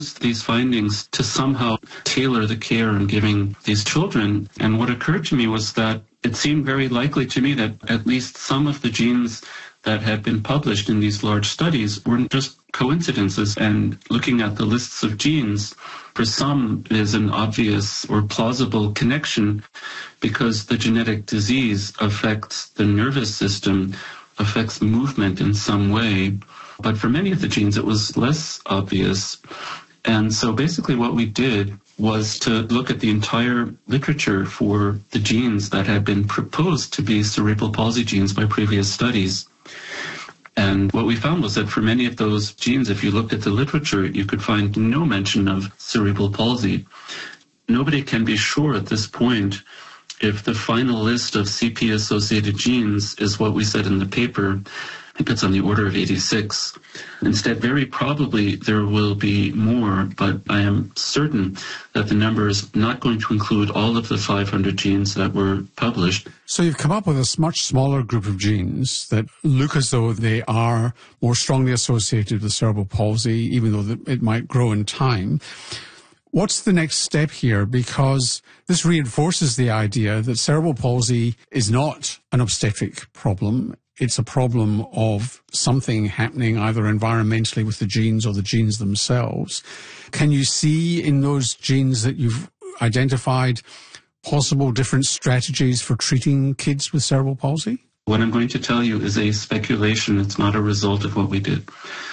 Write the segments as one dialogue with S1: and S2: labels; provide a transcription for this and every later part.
S1: these findings to somehow tailor the care in giving these children. And what occurred to me was that it seemed very likely to me that at least some of the genes that had been published in these large studies weren't just coincidences. And looking at the lists of genes, for some is an obvious or plausible connection because the genetic disease affects the nervous system, affects movement in some way. But for many of the genes, it was less obvious. And so basically what we did was to look at the entire literature for the genes that had been proposed to be cerebral palsy genes by previous studies. And what we found was that for many of those genes, if you looked at the literature, you could find no mention of cerebral palsy. Nobody can be sure at this point if the final list of CP-associated genes is what we said in the paper. I think it's on the order of 86. Instead, very probably there will be more, but I am certain that the number is not going to include all of the 500 genes that were published.
S2: So you've come up with a much smaller group of genes that look as though they are more strongly associated with cerebral palsy, even though it might grow in time. What's the next step here? Because this reinforces the idea that cerebral palsy is not an obstetric problem. It's a problem of something happening either environmentally with the genes or the genes themselves. Can you see in those genes that you've identified possible different strategies for treating kids with cerebral palsy?
S1: What I'm going to tell you is a speculation. It's not a result of what we did.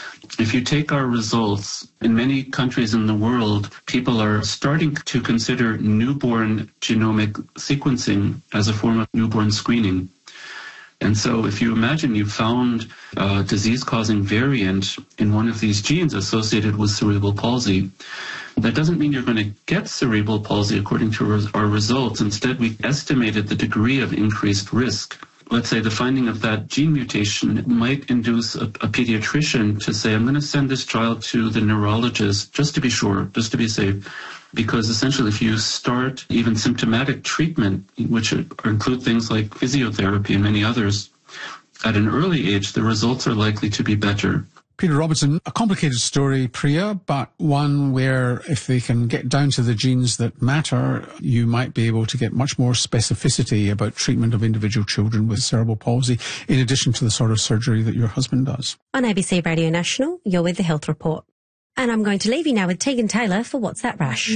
S1: If you take our results, in many countries in the world, people are starting to consider newborn genomic sequencing as a form of newborn screening. And so if you imagine you found a disease-causing variant in one of these genes associated with cerebral palsy, that doesn't mean you're going to get cerebral palsy according to our results. Instead, we estimated the degree of increased risk. Let's say the finding of that gene mutation might induce a pediatrician to say, I'm going to send this child to the neurologist just to be sure, just to be safe. Because essentially if you start even symptomatic treatment, which include things like physiotherapy and many others, at an early age, the results are likely to be better.
S2: Peter Robertson, a complicated story, Priya, but one where if they can get down to the genes that matter, you might be able to get much more specificity about treatment of individual children with cerebral palsy, in addition to the sort of surgery that your husband does.
S3: On ABC Radio National, you're with The Health Report. And I'm going to leave you now with Tegan Taylor for What's That Rash?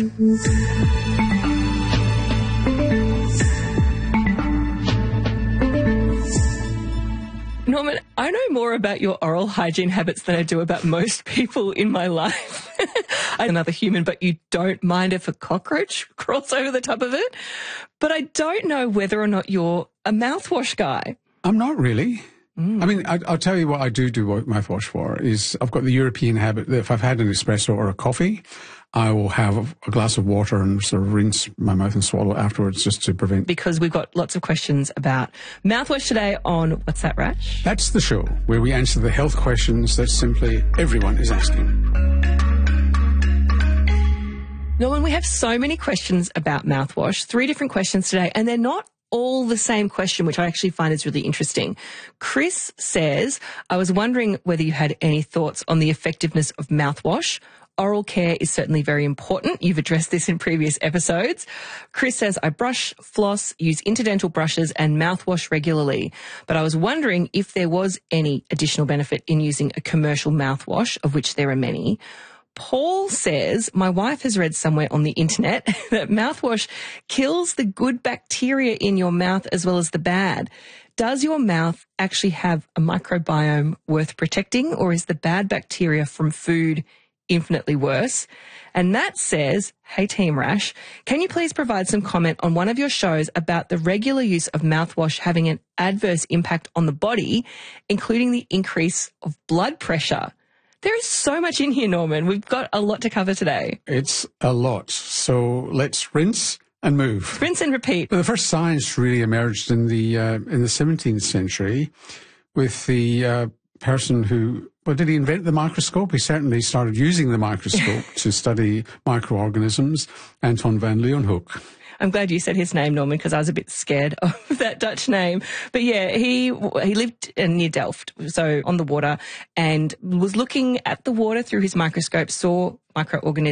S4: Norman, I know more about your oral hygiene habits than I do about most people in my life. I'm another human, but you don't mind if a cockroach crawls over the top of it. But I don't know whether or not you're a mouthwash guy.
S2: I'm not really. I mean, I'll tell you what I do mouthwash for is I've got the European habit that if I've had an espresso or a coffee, I will have a glass of water and sort of rinse my mouth and swallow afterwards just to prevent...
S4: Because we've got lots of questions about mouthwash today on What's That Rash?
S2: That's the show where we answer the health questions that simply everyone is asking.
S4: Norman, we have so many questions about mouthwash, 3 different questions today, and they're not all the same question, which I actually find is really interesting. Chris says, I was wondering whether you had any thoughts on the effectiveness of mouthwash. Oral care is certainly very important. You've addressed this in previous episodes. Chris says, I brush, floss, use interdental brushes and mouthwash regularly. But I was wondering if there was any additional benefit in using a commercial mouthwash, of which there are many. Paul says, my wife has read somewhere on the internet that mouthwash kills the good bacteria in your mouth as well as the bad. Does your mouth actually have a microbiome worth protecting, or is the bad bacteria from food infinitely worse? And Matt says, hey Team Rash, can you please provide some comment on one of your shows about the regular use of mouthwash having an adverse impact on the body, including the increase of blood pressure? There is so much in here, Norman. We've got a lot to cover today.
S2: It's a lot. So let's rinse and move.
S4: Rinse and repeat.
S2: The first science really emerged in the 17th century with the person who, well, did he invent the microscope? He certainly started using the microscope to study microorganisms, Anton van Leeuwenhoek.
S4: I'm glad you said his name, Norman, because I was a bit scared of that Dutch name. But yeah, he lived near Delft, so on the water, and was looking at the water through his microscope, saw microorganisms